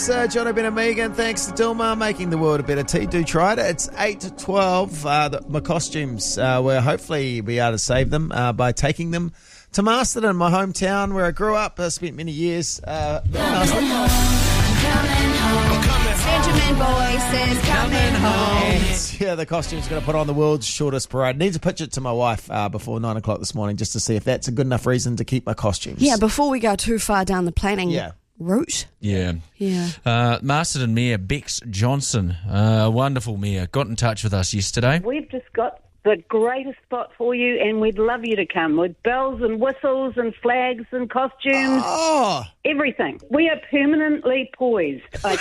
It's John O'Brien and Megan. Thanks to Dilmar, making the world a better tea. Do try it. It's 8 to 12. My costumes, we'll hopefully be able to save them by taking them to Masterton, my hometown, where I grew up. I spent many years. Benjamin Boy says coming home. Yeah, the costume's going to put on the world's shortest parade. I need to pitch it to my wife before 9 o'clock this morning just to see if that's a good enough reason to keep my costumes. Yeah, before we go too far down the planning route. Yeah. Masterton Mayor Bex Johnson, a wonderful mayor, got in touch with us yesterday. We've just got the greatest spot for you, and we'd love you to come with bells and whistles and flags and costumes. Oh! Everything. We are permanently poised, I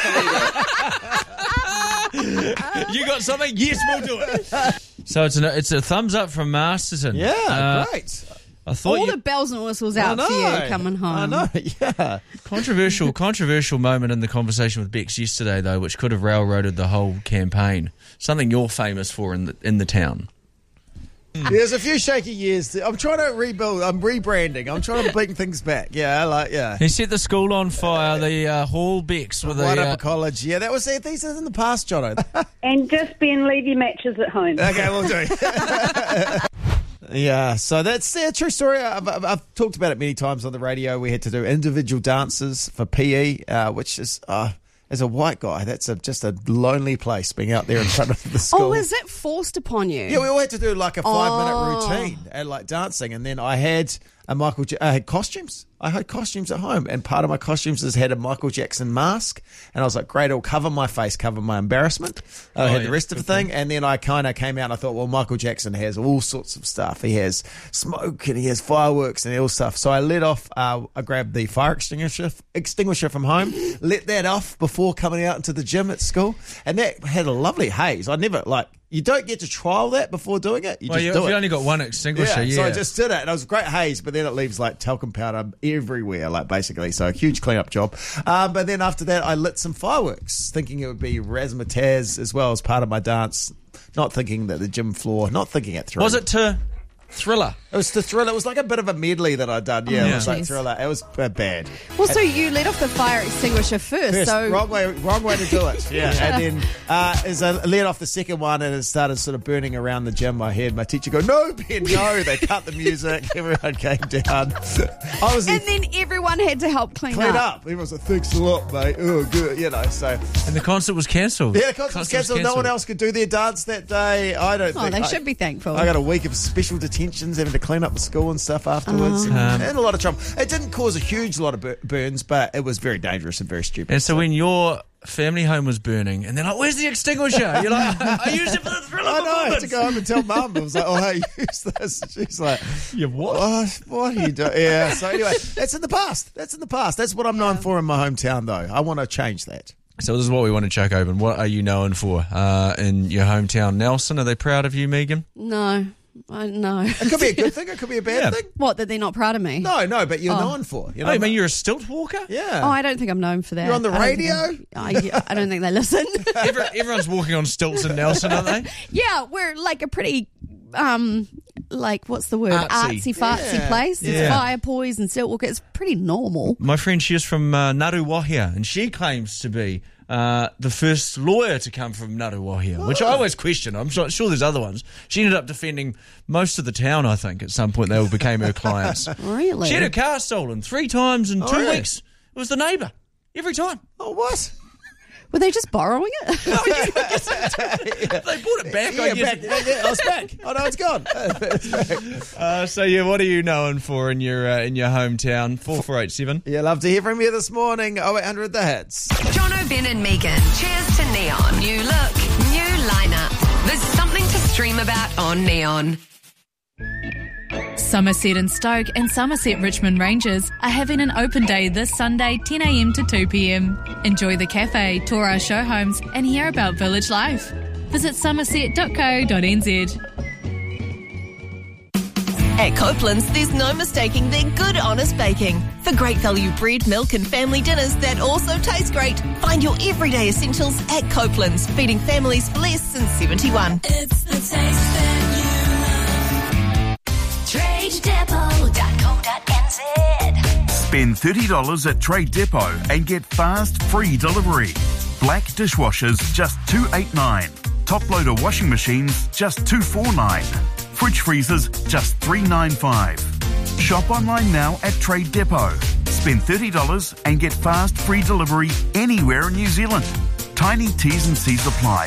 tell you. You got something? Yes, we'll do it. So it's a thumbs up from Masterton. Yeah, great. I thought all the bells and whistles out for you coming home. I know, yeah. Controversial moment in the conversation with Bex yesterday, though, which could have railroaded the whole campaign. Something you're famous for in the town. There's a few shaky years. I'm trying to rebuild. I'm rebranding. I'm trying to bring things back. Yeah. He set the school on fire, the Hall Bex with right up a college. Yeah, that was it. These are in the past, Jono. And just Ben, leave your matches at home. Okay, we'll do. Yeah, so that's a true story. I've talked about it many times on the radio. We had to do individual dances for PE, which is... as a white guy, that's just a lonely place, being out there in front of the school. Oh, is it forced upon you? Yeah, we all had to do like a 5-minute routine and like dancing, and then I had I had costumes. I had costumes at home, and part of my costumes had a Michael Jackson mask, and I was like, great, it'll cover my face, cover my embarrassment. I had the rest of the thing, and then I kind of came out and I thought, well, Michael Jackson has all sorts of stuff. He has smoke and he has fireworks and all stuff. So I let off, I grabbed the fire extinguisher from home, let that off before coming out into the gym at school, and that had a lovely haze. I never, you don't get to trial that before doing it. You just do it. If you only got one extinguisher, So I just did it, and it was a great haze, but then it leaves like talcum powder everywhere, basically. So a huge cleanup job. But then after that, I lit some fireworks, thinking it would be razzmatazz as well as part of my dance, not thinking that the gym floor, not thinking it through. Was it to Thriller? It was to Thriller. It was like a bit of a medley that I'd done. Yeah, it was like Thriller. It was bad. Well, so you let off the fire extinguisher first. So wrong way to do it. Yeah. And then as I let off the second one and it started sort of burning around the gym, I heard my teacher go, "No, Ben, no." They cut the music. Everyone came down. And then everyone had to help clean up. Everyone was like, "Thanks a lot, mate." Oh, good. So. And the concert was cancelled. Yeah, the concert was cancelled. No one else could do their dance that day. I don't think. Oh, they should be thankful. I got a week of special detentions, having to clean up the school and stuff afterwards, and a lot of trouble. It didn't cause a huge lot of burns, but it was very dangerous and very stupid. And so when your family home was burning, and they're like, "Where's the extinguisher?" You're like, "I used it for the Thriller." I had to go home and tell Mum. I was like, "Oh, hey, use this." She's like, "You what? What are you doing?" Yeah. So anyway, that's in the past. That's what I'm known for in my hometown, though. I want to change that. So this is what we want to check open. What are you known for in your hometown, Nelson? Are they proud of you, Megan? No. No. It could be a good thing. It could be a bad thing. What, that they're not proud of me? No, but you're known for. You know, I mean, you're a stilt walker? Yeah. Oh, I don't think I'm known for that. You're on the radio? I don't think they listen. Everyone's walking on stilts in Nelson, aren't they? Yeah, we're like a pretty, what's the word? Artsy-fartsy place. It's fire poise and stilt walker. It's pretty normal. My friend, she is from Ngaruawahia, and she claims to be the first lawyer to come from Ngaruawahia, which I always question. I'm sure there's other ones. She ended up defending most of the town, I think. At some point, they all became her clients. Really? She had her car stolen 3 times in 2 weeks. It was the neighbour. Every time. Oh, what? Were they just borrowing it? They bought it back. I was back. Oh, no, it's gone. What are you known for in your hometown? 4487. Yeah, love to hear from you this morning. 0800 The Hits. John O'Brien and Megan. Cheers to Neon. New look, new lineup. There's something to stream about on Neon. Somerset and Stoke and Somerset Richmond Rangers are having an open day this Sunday 10 a.m. to 2 p.m. Enjoy the cafe, tour our show homes and hear about village life. Visit somerset.co.nz. At Copeland's, there's no mistaking their good, honest baking. For great value bread, milk and family dinners that also taste great, find your everyday essentials at Copeland's, feeding families for less since 71. It's the taste that you love. TradeDepot.co.nz. Spend $30 at Trade Depot and get fast, free delivery. Black dishwashers, just $289. Top loader washing machines, just $249. Fridge freezers, just $395. Shop online now at Trade Depot. Spend $30 and get fast, free delivery anywhere in New Zealand. Tiny T's and C's apply.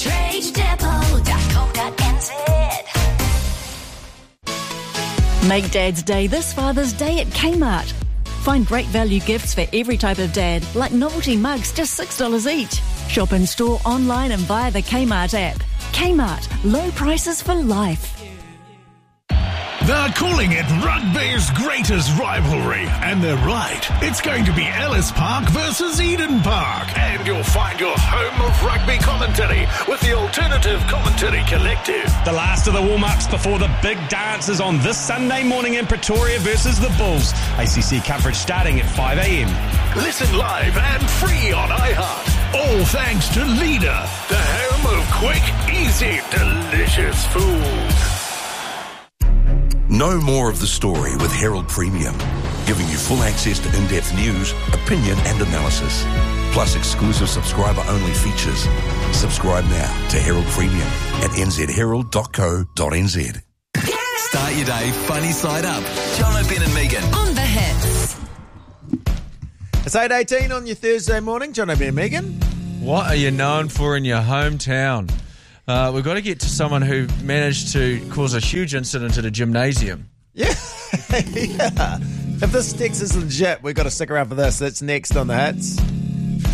TradeDepot.com.nz. Make Dad's Day this Father's Day at Kmart. Find great value gifts for every type of dad, like novelty mugs, just $6 each. Shop in store, online and via the Kmart app. Kmart, low prices for life. They're calling it rugby's greatest rivalry, and they're right. It's going to be Ellis Park versus Eden Park, and you'll find your home of rugby commentary with the Alternative Commentary Collective. The last of the warm-ups before the big dance is on this Sunday morning in Pretoria versus the Bulls. ACC coverage starting at 5 a.m. Listen live and free on iHeart. All thanks to Leader, the home of quick, easy, delicious food. Know more of the story with Herald Premium, giving you full access to in-depth news, opinion and analysis, plus exclusive subscriber-only features. Subscribe now to Herald Premium at nzherald.co.nz. Start your day funny side up. John O'Brien and Megan. On the hits. It's 8:18 on your Thursday morning. John O'Brien and Megan. What are you known for in your hometown? We've got to get to someone who managed to cause a huge incident at a gymnasium. Yeah. Yeah. If this text is legit, we've got to stick around for this. That's next on the hits.